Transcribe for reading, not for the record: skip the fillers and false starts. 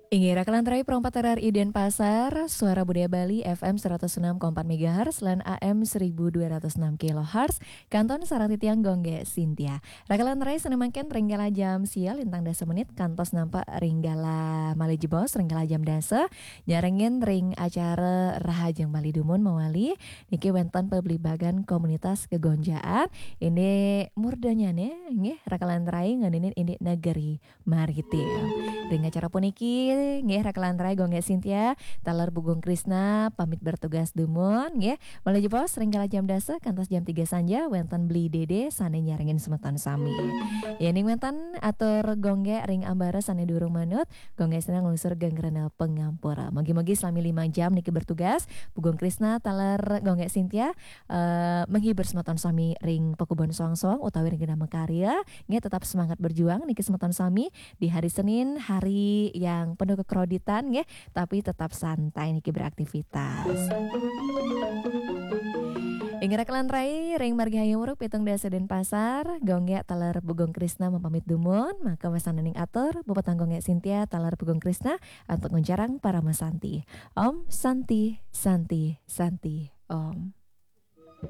Ingira kelantrai perompat RRI Denpasar, Suara Budaya Bali FM 106,4 MHz, lan AM 1206 kHz, Kanton Saratitiang Gongge Sintia. Rakalantrai senemakan ringgala jam sial lintang dasa menit, kantos nampak ringgala Maliji Bos, ringgala jam dasa, nyarengin ring acara Rahajeng Bali Dumun mawali, niki wenten pebelibagan komunitas kegonjaan, ini murdanya nih, rakalantrai nganinin ini negeri maritim. Ring acara puniki nggih rakalantrai gongge Sintia talar Bugong Krisna pamit bertugas dumun nggih mulai jepos ringgala jam dasa kantos jam 3 sanja wenten beli dede sane nyarengin semeton sami ya ning wenten atur gongge ring ambara sane durung manut gongge senang nglusur ganggrena pengampura mogi-mogi selami 5 jam niki bertugas Bugong Krisna talar gongge Sintia menghibur semeton sami ring pekubon soang-soang utawi ring genama karya nggih tetap semangat berjuang niki semeton sami di hari Senin hari yang penuh kekroditan ya, tapi tetap santai niki beraktivitas. Ingra kelantrai ring margi hayam uruk pitung dasa Denpasar gongge talar Bugong Krisna mempamit dumun maka wasananing atur bupatang gongge Sintia talar Bugong Krisna untuk nguncarang para masanti Om Santi Santi Santi Om.